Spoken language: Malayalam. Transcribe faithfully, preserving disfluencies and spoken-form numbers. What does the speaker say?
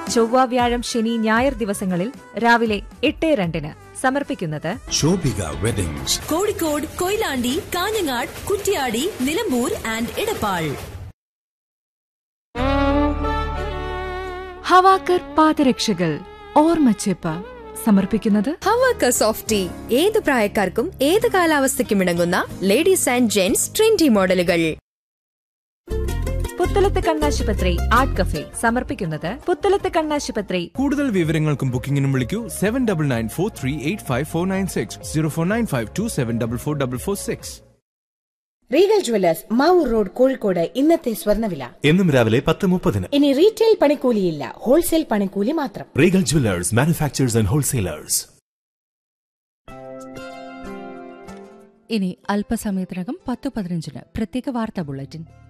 ചൊവ്വ വ്യാഴം ശനി ഞായർ ദിവസങ്ങളിൽ രാവിലെ എട്ട് രണ്ടിന്. സമർപ്പിക്കുന്നത് ശോഭിക വെഡിങ്സ്, കോഴിക്കോട്, കൊയിലാണ്ടി, കാഞ്ഞങ്ങാട്, കുറ്റ്യാടി, നിലമ്പൂർ ആൻഡ് ഇടപ്പാൾ. ഹവാക്കർ പാദരക്ഷകൾ ഓർമ്മച്ചെപ്പ സമർപ്പിക്കുന്നത് ഹവാക്കർ സോഫ്റ്റി. ഏത് പ്രായക്കാർക്കും ഏത് കാലാവസ്ഥയ്ക്കും ഇണങ്ങുന്ന ലേഡീസ് ആൻഡ് ജെന്റ്സ് ട്രെൻഡി മോഡലുകൾ. പുത്തലത്ത് കണ്ണാശുപത്രി ആർട്ട് കഫേ സമർപ്പിക്കുന്നത് പുത്തലത്ത് കണ്ണാശുപത്രി. കൂടുതൽ വിവരങ്ങൾക്കും ബുക്കിംഗിനും വിളിക്കൂ seven double nine four three eight five four nine six zero four nine five to seven double four double four six. Regal jewellers Mavoor road Kozhikode. ഇന്നത്തെ സ്വർണ്ണവില എന്നും രാവിലെ പത്ത് മുപ്പതിന്. ഇനി റീറ്റെയിൽ പണിക്കൂലിയില്ല, ഹോൾസെയിൽ പണിക്കൂലി മാത്രം. Regal jewellers, manufacturers and wholesalers. ഇനി അല്പസമയത്തിനകം പത്ത് പതിനഞ്ചിന് പ്രത്യേക വാർത്താ ബുള്ളറ്റിൻ.